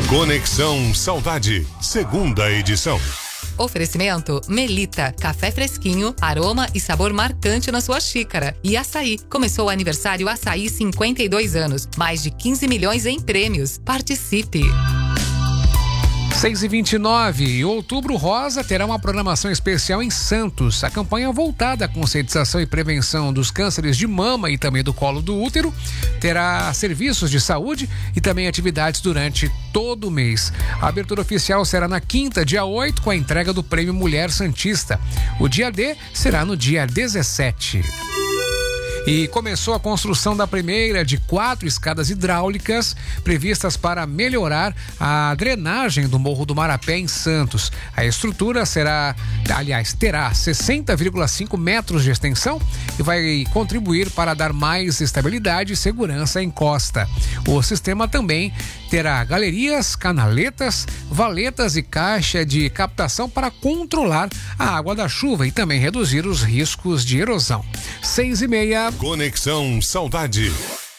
Conexão Saudade, segunda edição. Oferecimento Melita, café fresquinho, aroma e sabor marcante na sua xícara. E Açaí, começou o aniversário Açaí 52 anos, mais de 15 milhões em prêmios. Participe! 6h29, e Outubro Rosa terá uma programação especial em Santos. A campanha voltada à conscientização e prevenção dos cânceres de mama e também do colo do útero terá serviços de saúde e também atividades durante todo o mês. A abertura oficial será na quinta, dia 8, com a entrega do Prêmio Mulher Santista. O dia D será no dia 17. E começou a construção da primeira de 4 escadas hidráulicas previstas para melhorar a drenagem do Morro do Marapé em Santos. A estrutura terá 60,5 metros de extensão e vai contribuir para dar mais estabilidade e segurança em costa. O sistema também terá galerias, canaletas, valetas e caixa de captação para controlar a água da chuva e também reduzir os riscos de erosão. 6h30. Conexão Saudade.